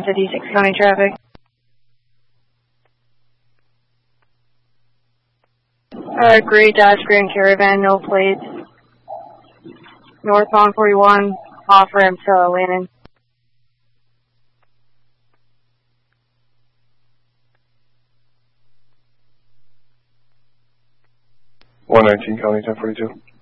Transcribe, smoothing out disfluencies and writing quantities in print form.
56 County traffic. Gray Dodge Grand Caravan, no plates. Northbound 41, off ramp to Landon. (119 County 1042).